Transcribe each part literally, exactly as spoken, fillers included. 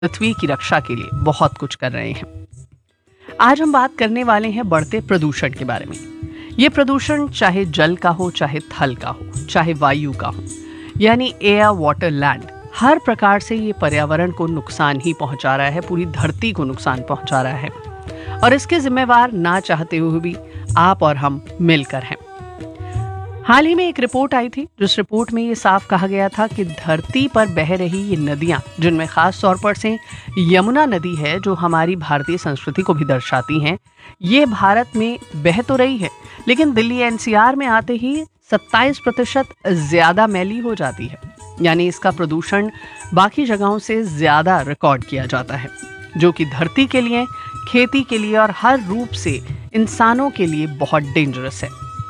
पृथ्वी की रक्षा के लिए बहुत कुछ कर रहे हैं। आज हम बात करने वाले हैं बढ़ते प्रदूषण के बारे में। ये प्रदूषण चाहे जल का हो, चाहे थल का हो, चाहे वायु का हो, यानी एयर, वाटर, लैंड, हर प्रकार से ये पर्यावरण को नुकसान ही पहुंचा रहा है, पूरी धरती को नुकसान पहुंचा रहा है। और इसके जिम्मेवार ना चाहते हुए भी आप और हम मिलकर हैं। हाल ही में एक रिपोर्ट आई थी, जिस रिपोर्ट में ये साफ कहा गया था कि धरती पर बह रही ये नदियां, जिनमें खास तौर पर से यमुना नदी है, जो हमारी भारतीय संस्कृति को भी दर्शाती हैं, ये भारत में बह तो रही है, लेकिन दिल्ली एन सी आर में आते ही सत्ताईस प्रतिशत ज्यादा मैली हो जाती है। यानी इसका प्रदूषण बाकी जगहों से ज्यादा रिकॉर्ड किया जाता है, जो कि धरती के लिए, खेती के लिए और हर रूप से इंसानों के लिए बहुत डेंजरस है।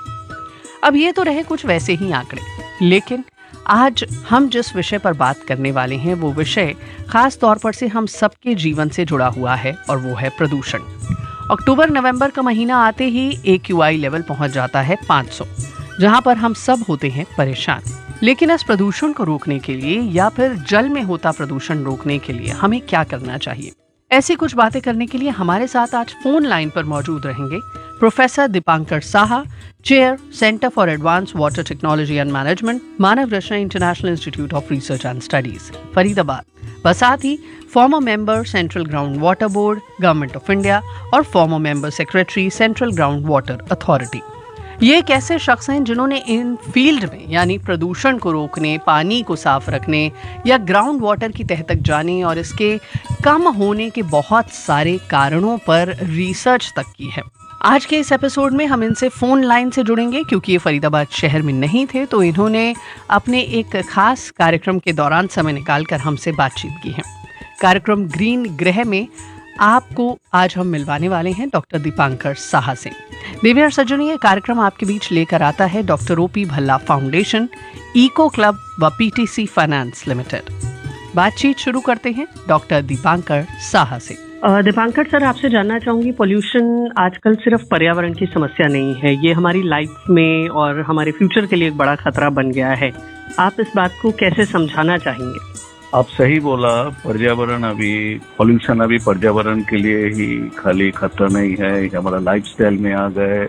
अब ये तो रहे कुछ वैसे ही आंकड़े, लेकिन आज हम जिस विषय पर बात करने वाले हैं वो विषय खास तौर पर से हम सबके जीवन से जुड़ा हुआ है, और वो है प्रदूषण। अक्टूबर नवंबर का महीना आते ही ए क्यू आई लेवल पहुंच जाता है पाँच सौ, जहां पर हम सब होते हैं परेशान। लेकिन इस प्रदूषण को रोकने के लिए या फिर जल में होता प्रदूषण रोकने के लिए हमें क्या करना चाहिए? ऐसी कुछ बातें करने के लिए हमारे साथ आज फोन लाइन पर मौजूद रहेंगे professor Dipankar Saha, chair, centre for advance water technology and management, Manav Rachna international institute of research and studies, Faridabad. व साथ ही farmer member central ground water board, government of India, और farmer member secretary central ground water authority. ये एक ऐसे शख्स हैं जिन्होंने इन field में, यानी प्रदूषण को रोकने, पानी को साफ रखने या ग्राउंड वाटर की तह तक जाने और इसके कम होने के बहुत सारे कारणों पर रिसर्च तक की है। आज के इस एपिसोड में हम इनसे फोन लाइन से जुड़ेंगे, क्योंकि ये फरीदाबाद शहर में नहीं थे, तो इन्होंने अपने एक खास कार्यक्रम के दौरान समय निकालकर हमसे बातचीत की है। कार्यक्रम ग्रीन ग्रह में आपको आज हम मिलवाने वाले हैं डॉक्टर दीपांकर साहा से। देवी और सज्जनों, ये कार्यक्रम आपके बीच लेकर आता है doctor O P Bhalla foundation, eco club व P T C finance limited. बातचीत शुरू करते हैं डॉक्टर दीपांकर साहा से। दीपांकर सर, आपसे जानना चाहूंगी, पोल्यूशन आजकल सिर्फ पर्यावरण की समस्या नहीं है, ये हमारी लाइफ में और हमारे फ्यूचर के लिए एक बड़ा खतरा बन गया है। आप इस बात को कैसे समझाना चाहेंगे? आप सही बोला, पर्यावरण अभी पॉल्यूशन अभी पर्यावरण के लिए ही खाली खतरा नहीं है, हमारा लाइफस्टाइल में आ गए।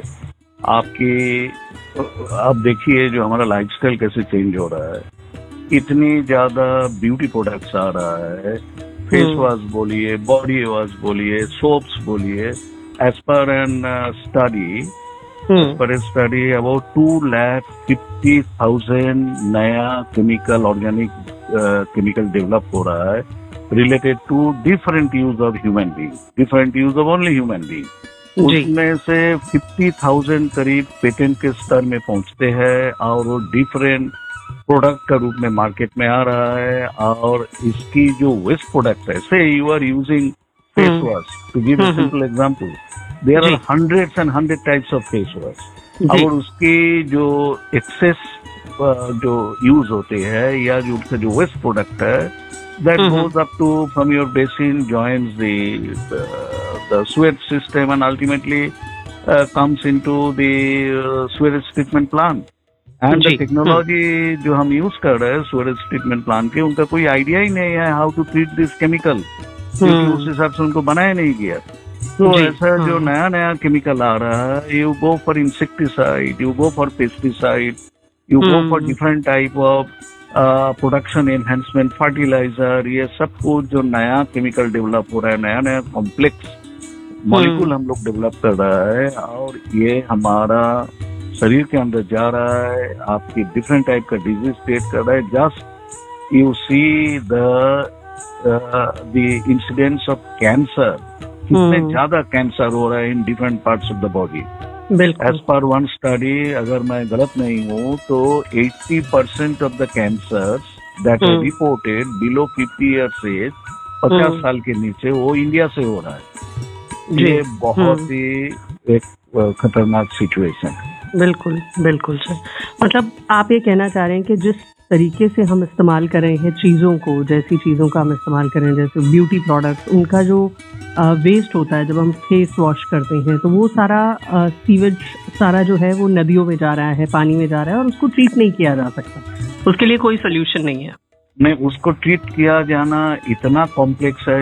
आपकी आप देखिए जो हमारा लाइफस्टाइल कैसे चेंज हो रहा है, इतनी ज्यादा ब्यूटी प्रोडक्ट्स आ रहा है, फेस वॉश बोलिए, बॉडी वॉश बोलिए, सोप्स बोलिए। As per N study as per study about to lakh fifty thousand नया केमिकल, ऑर्गेनिक केमिकल डेवलप हो रहा है related to different use of human being, different use of only human being. उसमें से fifty thousand करीब patent के स्तर में पहुंचते हैं और वो डिफरेंट प्रोडक्ट का रूप में मार्केट में आ रहा है। और इसकी जो वेस्ट प्रोडक्ट है, से you are using face wash, to give a simple example, there are hundreds and hundred types of face wash, और उसकी जो एक्सेस जो यूज होते हैं या जो उसका जो वेस्ट प्रोडक्ट है, that goes up to from your basin, joins the sweat system and ultimately comes into the स्वेरेज treatment plant. And the technology जो हम यूज कर रहे हैं स्वेरेज ट्रीटमेंट प्लांट के, उनका कोई आइडिया ही नहीं है how to treat this chemical, क्योंकि उस हिसाब से उनको बनाया नहीं गया। तो ऐसा जो नया नया केमिकल आ रहा है, you go for insecticide, you go for pesticide, you go for different type of production enhancement fertiliser, ये सब कुछ जो नया केमिकल डेवलप हो रहा है, नया नया कॉम्प्लेक्स मॉलिक्यूल हम लोग डेवलप कर रहा है, और ये हमारा शरीर के अंदर जा रहा है, आपकी डिफरेंट टाइप का डिजीज क्रिएट कर रहा है। Just you see the the incidence of cancer, कितने ज्यादा कैंसर हो रहा है in different parts of the body. As per one study, अगर मैं गलत नहीं हूँ तो अस्सी percent of the cancers that are reported below fifty years as, पचास साल के नीचे, वो इंडिया से हो रहा है। ये बहुत ही एक खतरनाक सिचुएशन है। बिल्कुल बिल्कुल सर, मतलब आप ये कहना चाह रहे हैं कि जिस तरीके से हम इस्तेमाल कर रहे हैं चीज़ों को, जैसी चीज़ों का हम इस्तेमाल कर रहे हैं, जैसे ब्यूटी प्रोडक्ट्स, उनका जो वेस्ट होता है जब हम फेस वॉश करते हैं, तो वो सारा सीवेज सारा जो है वो नदियों में जा रहा है, पानी में जा रहा है, और उसको ट्रीट नहीं किया जा सकता, उसके लिए कोई सोल्यूशन नहीं है। नहीं, उसको ट्रीट किया जाना इतना कॉम्प्लेक्स है